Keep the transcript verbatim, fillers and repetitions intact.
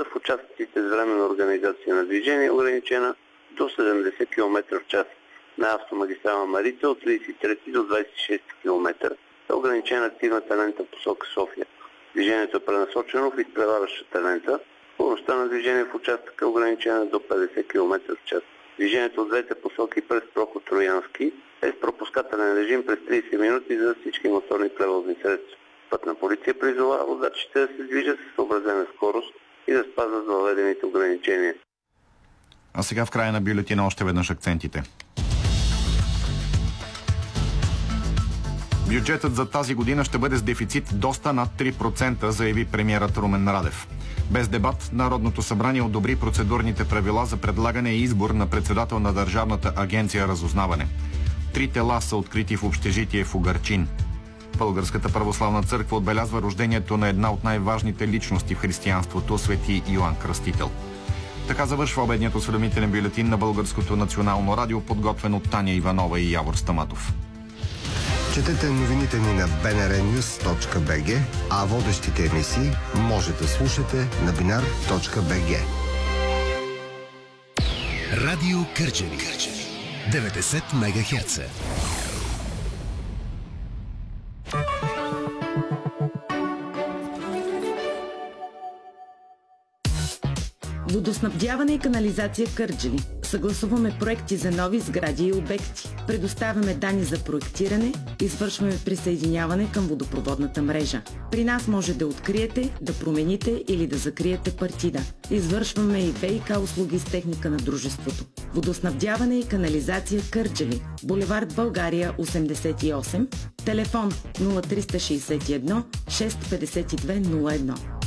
Скоростта в участъците с временна организация на движение е ограничена до седемдесет километра в час. На автомагистрала Марица от тридесет и трети до двадесет и шести километра е ограничена активната лента в посока София. Движението е пренасочено в изпреварващата лента. Скоростта на движение в участъка е ограничена до петдесет километра в час. Движението от двете посоки през проход Троянски е с пропускателен режим през тридесет минути за всички моторни превозни средства. Пътна полиция призова водачите да се движат с съобразена скорост и да спазват въведените ограничения. А сега в края на бюлетина още веднъж акцентите. Бюджетът за тази година ще бъде с дефицит доста над три процента, заяви премиерът Румен Радев. Без дебат, Народното събрание одобри процедурните правила за предлагане и избор на председател на Държавната агенция разузнаване. Три тела са открити в общежитие в Угърчин. Българската православна църква отбелязва рождението на една от най-важните личности в християнството, свети Йоан Кръстител. Така завършва обедният осведомителен бюлетин на Българското национално радио, подготвен от Таня Иванова и Явор Стаматов. Четете новините ни на би ен ар нюз точка би джи, а водещите емисии може да слушате на бинар точка би джи. Радио Кърджали. деветдесет мегахерца. Водоснабдяване и канализация Кърджали. Съгласуваме проекти за нови сгради и обекти. Предоставяме данни за проектиране, извършваме присъединяване към водопроводната мрежа. При нас може да откриете, да промените или да закриете партида. Извършваме и ВиК услуги с техника на дружеството. Водоснабдяване и канализация Кърджали. Булевард България осемдесет и осем. Телефон нула три шест едно шест пет две нула едно.